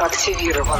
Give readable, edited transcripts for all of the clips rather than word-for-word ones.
активирован.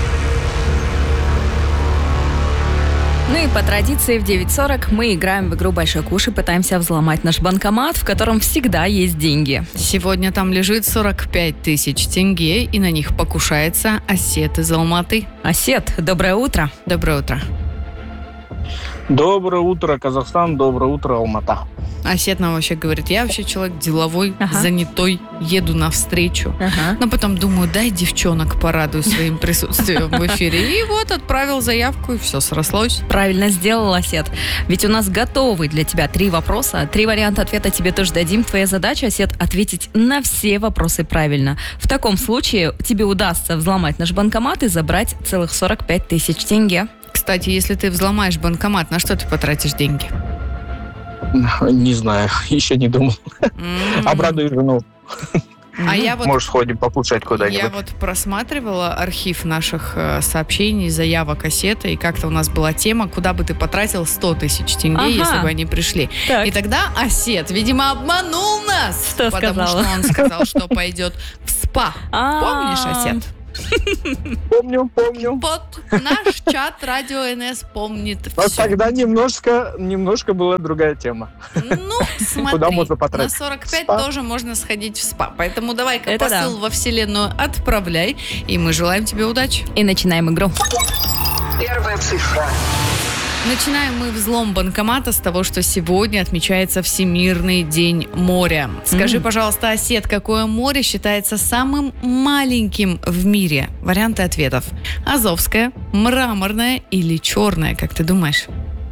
Ну и по традиции в 9:40 мы играем в игру «Большой куш» и пытаемся взломать наш банкомат, в котором всегда есть деньги. Сегодня там лежит 45 тысяч тенге, и на них покушается Асет из Алматы. Асет, доброе утро. Доброе утро. Доброе утро, Казахстан. Доброе утро, Алмата. Асет нам вообще говорит, я вообще человек деловой, занятой, еду навстречу. Но потом думаю, дай девчонок порадую своим присутствием в эфире. И вот отправил заявку, и все срослось. Правильно сделал, Асет. Ведь у нас готовы для тебя 3 вопроса. 3 варианта ответа тебе тоже дадим. Твоя задача, Асет, ответить на все вопросы правильно. В таком случае тебе удастся взломать наш банкомат и забрать целых 45 тысяч тенге. Кстати, если ты взломаешь банкомат, на что ты потратишь деньги? Не знаю, еще не думал. Обрадую жену. А я вот, может, сходим покушать куда-нибудь. Я вот просматривала архив наших сообщений, заявок Асета, и как-то у нас была тема, куда бы ты потратил 100 тысяч тенге, если бы они пришли. Так. И тогда Асет, видимо, обманул нас. Что потому сказал? что он сказал, что пойдет в СПА. Помнишь, Асет? Помню. Вот наш чат Радио НС помнит Но все. тогда немножко была другая тема. Ну, смотри, Куда можно на потратить? 45 СПА? тоже можно сходить в СПА. Поэтому давай-ка Это посыл во вселенную отправляй. И мы желаем тебе удачи. И начинаем игру. Первая цифра. Начинаем мы взлом банкомата с того, что сегодня отмечается Всемирный день моря. Скажи, пожалуйста, Асет, какое море считается самым маленьким в мире? Варианты ответов. Азовское, Мраморное или Черное, как ты думаешь?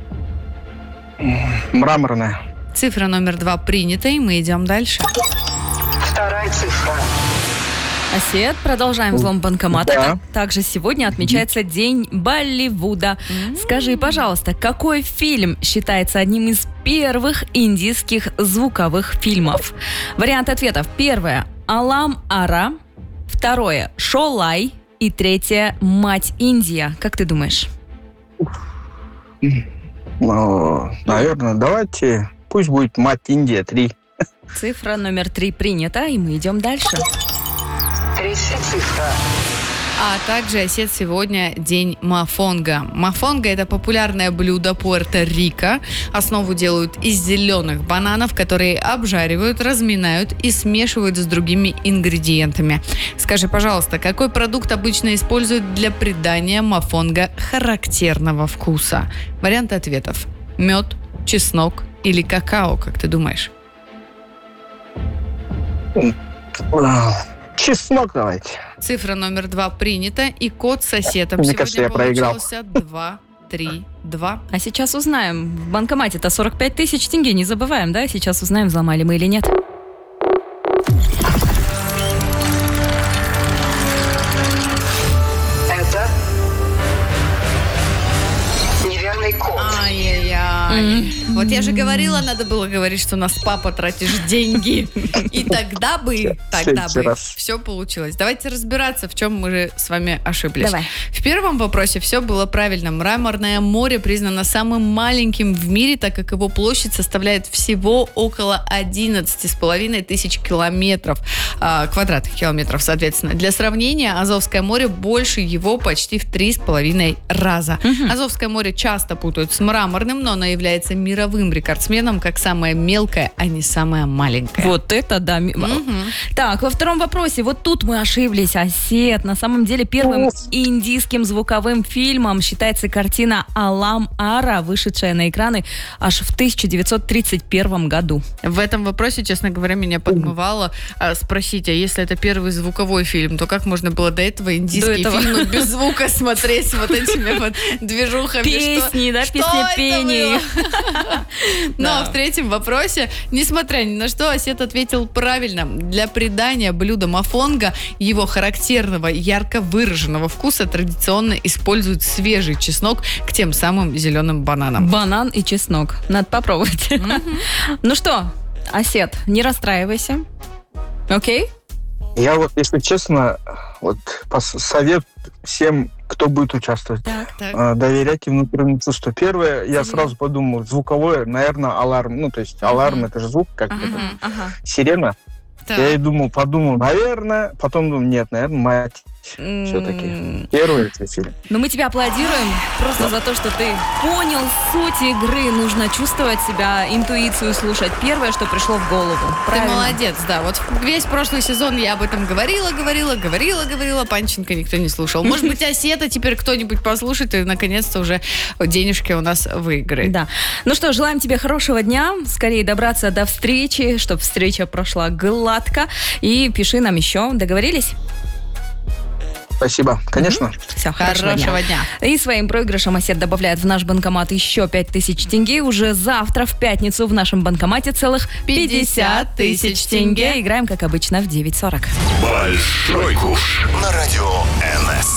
Мраморная. Цифра номер 2 принята, и мы идем дальше. Вторая цифра. Асет, продолжаем взлом банкомата. Да. Также сегодня отмечается День Болливуда. Скажи, пожалуйста, какой фильм считается одним из первых индийских звуковых фильмов? Варианты ответов. Первое – Алам Ара. Второе – Шолай. И третье – Мать Индия. Как ты думаешь? Ну, наверное, давайте, пусть будет Мать Индия 3. Цифра номер 3 принята, и мы идем дальше. Третья цифра. А также, Асет, сегодня день мафонга. Мафонга – это популярное блюдо Пуэрто-Рико. Основу делают из зеленых бананов, которые обжаривают, разминают и смешивают с другими ингредиентами. Скажи, пожалуйста, какой продукт обычно используют для придания мафонга характерного вкуса? Варианты ответов. Мед, чеснок или какао, как ты думаешь? Чеснок давайте. Цифра номер 2 принята, и код с Асетом Мне сегодня кажется, я проиграл. получился 2-3-2. А сейчас узнаем. В банкомате-то 45 тысяч тенге, не забываем, да? Сейчас узнаем, взломали мы или нет. Это неверный код. Ай-яй-яй. Вот я же говорила, надо было говорить, что на СПА потратишь деньги. И тогда бы следующий раз. все получилось. Давайте разбираться, в чем мы же с вами ошиблись. Давай. В первом вопросе все было правильно. Мраморное море признано самым маленьким в мире, так как его площадь составляет всего около 11,5 тысяч километров, квадратных километров, соответственно. Для сравнения, Азовское море больше его почти в 3,5 раза. Азовское море часто путают с Мраморным, но оно является мировым рекордсменом как самое мелкое, а не самое маленькое. Вот это да. Так, во втором вопросе, вот тут мы ошиблись, Асет. На самом деле первым индийским звуковым фильмом считается картина «Алам Ара», вышедшая на экраны аж в 1931 году. В этом вопросе, честно говоря, меня подмывало спросить, а если это первый звуковой фильм, то как можно было до этого индийские фильмы без звука смотреть с вот этими вот движухами? Песни, да, песни-пение. Но в третьем вопросе, несмотря ни на что, Асет ответил правильно. Для придания блюда мафонга его характерного ярко выраженного вкуса традиционно используют свежий чеснок к тем самым зеленым бананам. Банан и чеснок. Надо попробовать. Ну что, Асет, не расстраивайся. Окей? Я вот, если честно, вот совет всем, кто будет участвовать. Так. Доверяйте внутреннему чувству. Первое, я сразу подумал, звуковое, наверное, аларм. Ну, то есть аларм, это же звук, как сирена. Так. Я и подумал, наверное, потом думал, нет, наверное, мать есть все-таки первый это фильм. Но мы тебя аплодируем просто за то, что ты понял суть игры. Нужно чувствовать себя, интуицию слушать. Первое, что пришло в голову. Ты Правильно? молодец, да. Вот весь прошлый сезон я об этом говорила. Панченко никто не слушал. Может быть, Осета теперь кто-нибудь послушает и наконец-то уже денежки у нас выиграет. Да. Ну что, желаем тебе хорошего дня. Скорее добраться до встречи, чтобы встреча прошла гладко. И пиши нам еще. Договорились? Спасибо, конечно. Все, хорошего дня. дня. И своим проигрышем Осет добавляет в наш банкомат еще 5000 тенге. Уже завтра, в пятницу, в нашем банкомате целых 50 тысяч тенге. Играем, как обычно, в 9:40. Большой куш на радио НС.